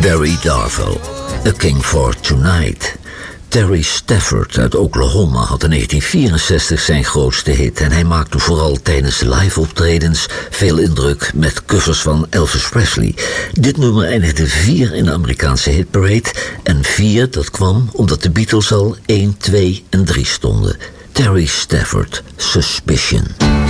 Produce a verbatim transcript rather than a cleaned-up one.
Barry Darvell, A King for Tonight. Terry Stafford uit Oklahoma had in negentien vierenzestig zijn grootste hit en hij maakte vooral tijdens live-optredens veel indruk met covers van Elvis Presley. Dit nummer eindigde vier in de Amerikaanse hitparade en vier dat kwam omdat de Beatles al één, twee en drie stonden. Terry Stafford, Suspicion.